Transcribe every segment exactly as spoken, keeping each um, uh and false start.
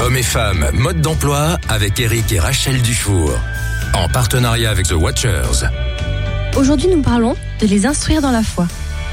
Hommes et femmes, mode d'emploi avec Eric et Rachel Dufour. En partenariat avec The Watchers. Aujourd'hui, nous parlons de les instruire dans la foi.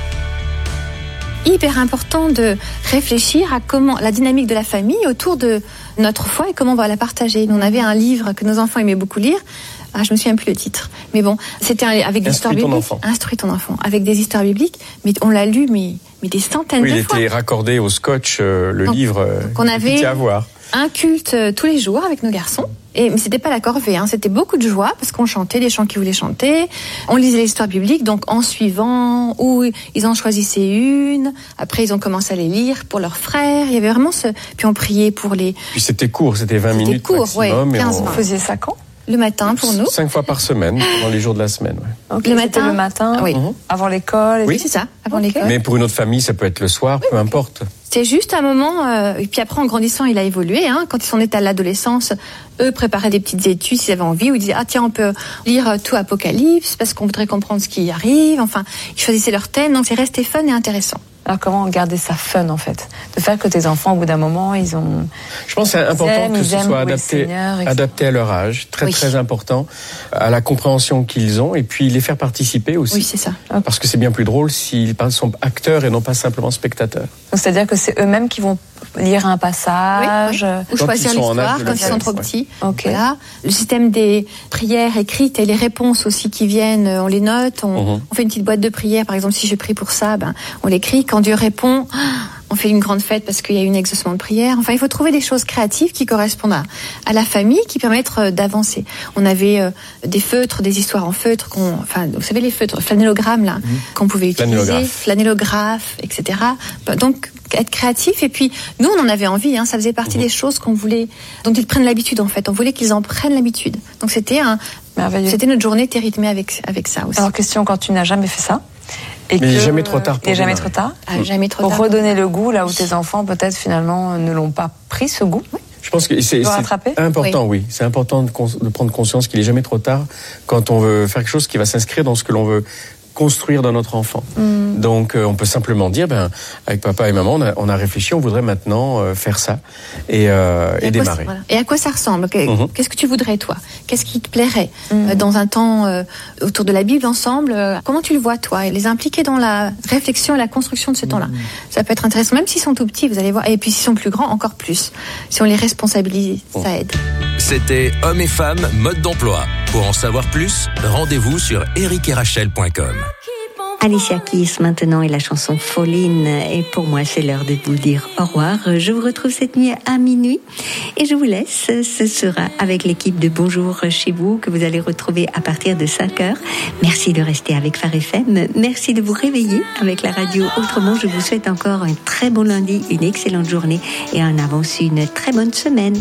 Hyper important de réfléchir à comment la dynamique de la famille autour de notre foi et comment on va la partager. On avait un livre que nos enfants aimaient beaucoup lire. Ah, je me souviens plus le titre. Mais bon, c'était un, avec des histoires bibliques. Enfant. Instruis ton enfant. Avec des histoires bibliques. Mais on l'a lu, mais, mais des centaines oui, de il fois. Il était raccordé au scotch, euh, le donc, livre. Euh, qu'on avait à voir. Un culte euh, tous les jours avec nos garçons. Et, mais c'était pas la corvée, hein. C'était beaucoup de joie parce qu'on chantait les chants qu'ils voulaient chanter. On lisait l'histoire biblique, donc en suivant, ou ils en choisissaient une. Après, ils ont commencé à les lire pour leurs frères. Il y avait vraiment ce. Puis on priait pour les. Puis c'était court, c'était vingt c'était minutes court, maximum. Ouais, quinze, on... Vous faisiez ça quand? Le matin pour nous. Cinq fois par semaine, pendant les jours de la semaine. Ouais. Okay, le matin. Le matin. Oui. Mmh. Avant l'école. Oui, c'est ça. Avant okay. l'école. Mais pour une autre famille, ça peut être le soir, oui, peu okay. importe. C'est juste un moment. Euh, et puis après, en grandissant, il a évolué. Hein. Quand ils sont nés à l'adolescence, eux préparaient des petites études s'ils avaient envie. Ou ils disaient ah tiens, on peut lire tout Apocalypse parce qu'on voudrait comprendre ce qui arrive. Enfin, ils choisissaient leur thème. Donc c'est resté fun et intéressant. Alors comment garder ça fun en fait, de faire que tes enfants au bout d'un moment ils ont. Je pense que c'est important aiment, que ce soit adapté, Seigneur, adapté à leur âge, très oui. très important, à la compréhension qu'ils ont et puis les faire participer aussi. Oui, c'est ça. Parce que c'est bien plus drôle s'ils sont acteurs et non pas simplement spectateurs. Donc c'est-à-dire que c'est eux-mêmes qui vont lire un passage, oui, oui. ou choisir l'histoire quand ils sont trop petits. Okay. Voilà. Le système des prières écrites et les réponses aussi qui viennent, on les note. On, mm-hmm. on fait une petite boîte de prières. Par exemple, si je prie pour ça, ben on l'écrit. Quand Dieu répond, on fait une grande fête parce qu'il y a eu un exaucement de prière. Enfin, il faut trouver des choses créatives qui correspondent à, à la famille, qui permettent d'avancer. On avait euh, des feutres, des histoires en feutre, qu'on, enfin, vous savez les feutres, flanellogrammes là, mmh. qu'on pouvait utiliser, flanellographe, flanellographe, et cetera. Donc être créatif. Et puis nous, on en avait envie. Hein, ça faisait partie mmh. des choses qu'on voulait, dont ils prennent l'habitude en fait. On voulait qu'ils en prennent l'habitude. Donc c'était un, merveilleux. C'était notre journée était rythmée avec avec ça aussi. Alors question, quand tu n'as jamais fait ça. Et mais que, jamais trop tard. Et jamais trop tard. Ah, jamais trop pour tard. Pour redonner le goût là où tes enfants peut-être finalement ne l'ont pas pris ce goût. Oui. Je pense que c'est, c'est important, oui. oui. C'est important de, cons- de prendre conscience qu'il est jamais trop tard quand on veut faire quelque chose qui va s'inscrire dans ce que l'on veut construire dans notre enfant. Mm. Donc euh, on peut simplement dire, ben avec papa et maman, on a, on a réfléchi, on voudrait maintenant euh, faire ça et, euh, et, et démarrer. Voilà. Et à quoi ça ressemble ? Mm-hmm. Qu'est-ce que tu voudrais toi ? Qu'est-ce qui te plairait mm. euh, dans un temps euh, autour de la Bible ensemble euh, Comment tu le vois toi ? Et les impliquer dans la réflexion et la construction de ce mm. temps-là. Ça peut être intéressant, même s'ils sont tout petits, vous allez voir. Et puis s'ils sont plus grands, encore plus. Si on les responsabilise, mm. ça aide. C'était Hommes et femmes, mode d'emploi. Pour en savoir plus, rendez-vous sur eric et rachel point com. Alicia Keys maintenant et la chanson Falling. Et pour moi, c'est l'heure de vous dire au revoir. Je vous retrouve cette nuit à minuit et je vous laisse. Ce sera avec l'équipe de Bonjour chez vous que vous allez retrouver à partir de cinq heures. Merci de rester avec Phare F M. Merci de vous réveiller avec la radio. Autrement, je vous souhaite encore un très bon lundi, une excellente journée et en avance une très bonne semaine.